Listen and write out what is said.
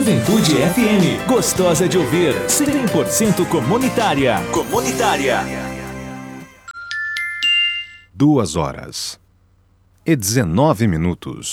Juventude FM, gostosa de ouvir, 100% comunitária. 2h19.